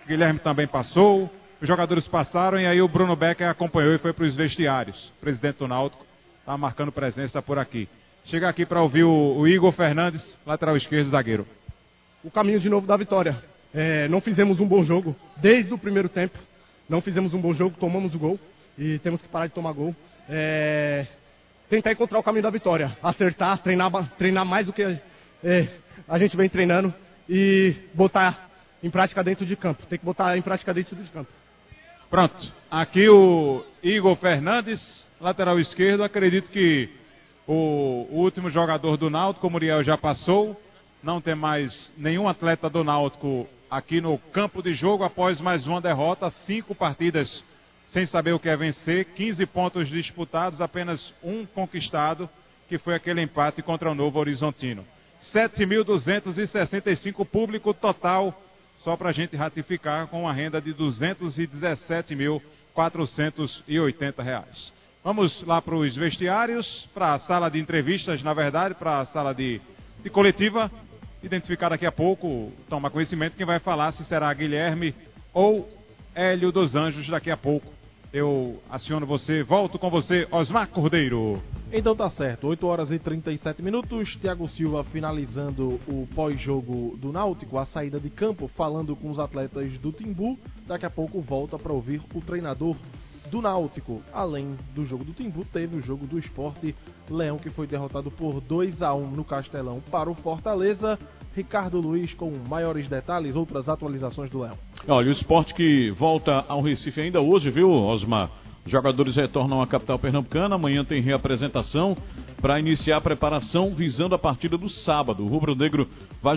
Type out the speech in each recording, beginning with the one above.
Guilherme também passou, os jogadores passaram e aí o Bruno Becker acompanhou e foi para os vestiários. O presidente do Náutico está marcando presença por aqui. Chega aqui para ouvir o Igor Fernandes, lateral esquerdo, zagueiro. O caminho de novo da vitória. Não fizemos um bom jogo desde o primeiro tempo. Não fizemos um bom jogo, tomamos o gol e temos que parar de tomar gol. Tentar encontrar o caminho da vitória, acertar, treinar mais do que a gente vem treinando e botar em prática dentro de campo. Tem que botar em prática dentro de campo. Pronto, aqui o Igor Fernandes, lateral esquerdo. Acredito que o último jogador do Náutico, o Muriel, já passou. Não tem mais nenhum atleta do Náutico aqui no campo de jogo após mais uma derrota, 5 partidas sem saber o que é vencer, 15 pontos disputados, apenas um conquistado, que foi aquele empate contra o Novo Horizontino. 7.265 público total, só para a gente ratificar, com uma renda de R$ 217.480. Vamos lá para os vestiários, para a sala de entrevistas, na verdade, para a sala de coletiva. Identificar daqui a pouco, toma conhecimento, quem vai falar, se será Guilherme ou Hélio dos Anjos daqui a pouco. Eu aciono você, volto com você, Osmar Cordeiro. Então tá certo, 8 horas e 37 minutos, Thiago Silva finalizando o pós-jogo do Náutico, a saída de campo, falando com os atletas do Timbu. Daqui a pouco volta para ouvir o treinador do Náutico. Além do jogo do Timbu, teve o jogo do Sport Leão, que foi derrotado por 2-1 no Castelão para o Fortaleza. Ricardo Luiz com maiores detalhes, outras atualizações do Leão. Olha, o Sport que volta ao Recife ainda hoje, viu, Osmar? Os jogadores retornam à capital pernambucana. Amanhã tem reapresentação para iniciar a preparação visando a partida do sábado. O Rubro Negro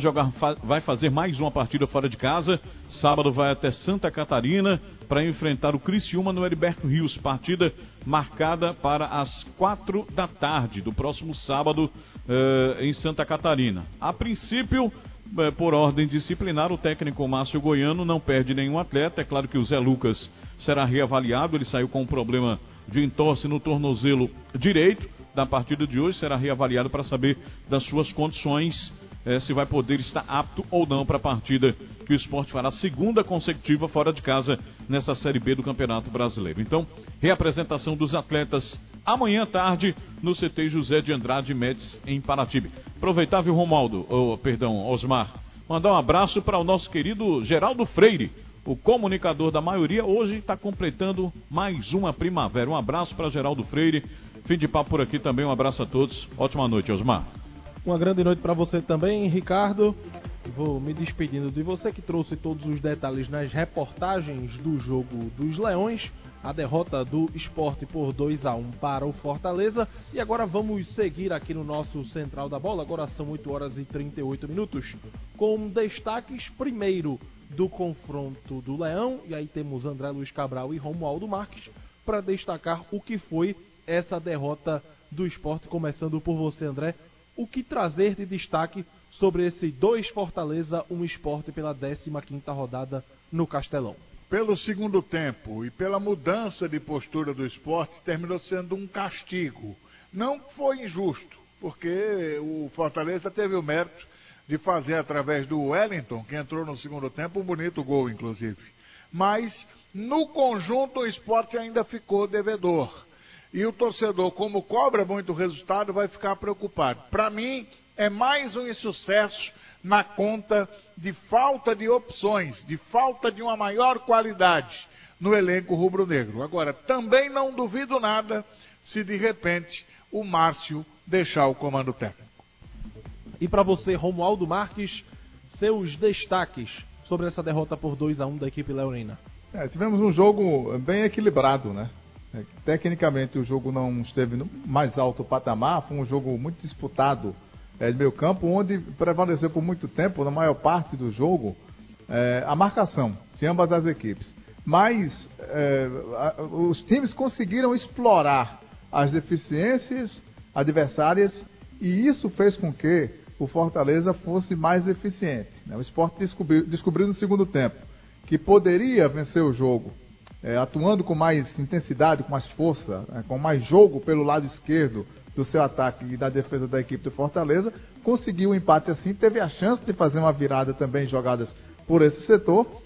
vai fazer mais uma partida fora de casa. Sábado vai até Santa Catarina para enfrentar o Criciúma no Heriberto Rios. Partida marcada para as 4 da tarde do próximo sábado em Santa Catarina. A princípio, por ordem disciplinar, o técnico Márcio Goiano não perde nenhum atleta. É claro que o Zé Lucas será reavaliado. Ele saiu com um problema de entorse no tornozelo direito. Da partida de hoje será reavaliado para saber das suas condições, se vai poder estar apto ou não para a partida que o Sport fará segunda consecutiva fora de casa nessa Série B do Campeonato Brasileiro. Então, reapresentação dos atletas amanhã à tarde no CT José de Andrade Médici em Paratibe. Aproveitar, viu, Osmar, mandar um abraço para o nosso querido Geraldo Freire, o comunicador da maioria. Hoje está completando mais uma primavera. Um abraço para Geraldo Freire. Fim de papo por aqui também. Um abraço a todos. Ótima noite, Osmar. Uma grande noite para você também, Ricardo. Vou me despedindo de você, que trouxe todos os detalhes nas reportagens do jogo dos Leões, a derrota do Sport por 2-1 para o Fortaleza. E agora vamos seguir aqui no nosso Central da Bola. Agora são 8 horas e 38 minutos, com destaques primeiro do confronto do Leão. E aí temos André Luiz Cabral e Romualdo Marques para destacar o que foi essa derrota do Sport. Começando por você, André, o que trazer de destaque sobre esse 2 Fortaleza, 1 Sport pela 15ª rodada no Castelão? Pelo segundo tempo e pela mudança de postura do Sport, terminou sendo um castigo. Não foi injusto, porque o Fortaleza teve o mérito de fazer, através do Wellington, que entrou no segundo tempo, um bonito gol, inclusive. Mas, no conjunto, o Sport ainda ficou devedor. E o torcedor, como cobra muito resultado, vai ficar preocupado. Para mim, é mais um insucesso na conta de falta de opções, de falta de uma maior qualidade no elenco rubro-negro. Agora, também não duvido nada se de repente o Márcio deixar o comando técnico. E para você, Romualdo Marques, seus destaques sobre essa derrota por 2-1 da equipe leonina? Tivemos um jogo bem equilibrado, né? Tecnicamente o jogo não esteve no mais alto patamar, foi um jogo muito disputado de meio campo, onde prevaleceu por muito tempo, na maior parte do jogo, a marcação de ambas as equipes. Mas os times conseguiram explorar as deficiências adversárias e isso fez com que o Fortaleza fosse mais eficiente. O Sport descobriu no segundo tempo que poderia vencer o jogo, atuando com mais intensidade, com mais força, com mais jogo pelo lado esquerdo do seu ataque e da defesa da equipe do Fortaleza, conseguiu um empate assim, teve a chance de fazer uma virada também em jogadas por esse setor,